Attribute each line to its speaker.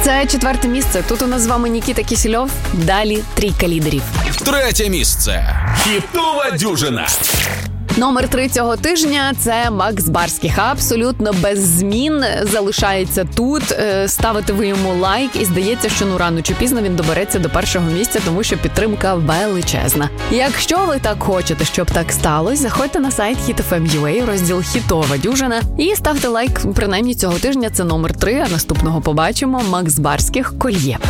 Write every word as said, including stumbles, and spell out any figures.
Speaker 1: Це четверте місце. Тут у нас з вами Нікіта Кісельов. Далі трійка лідерів.
Speaker 2: Третє місце. Хітова дюжина.
Speaker 1: Номер три цього тижня – це Макс Барських. Абсолютно без змін залишається тут. Ставите ви йому лайк і здається, що ну рано чи пізно він добереться до першого місця, тому що підтримка величезна. Якщо ви так хочете, щоб так сталося, заходьте на сайт хіт еф ем ю а, розділ «Хітова дюжина» і ставте лайк. Принаймні цього тижня це номер три, а наступного побачимо. Макс Барських «Кольє».